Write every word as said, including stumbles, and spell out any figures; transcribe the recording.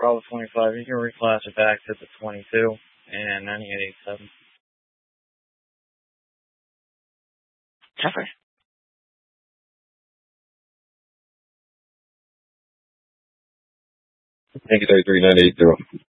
Bravo twenty-five, you can reclass it back to the twenty-two and ninety-eight eighty-seven. Copy. Thank you, thirty-three nine eight zero.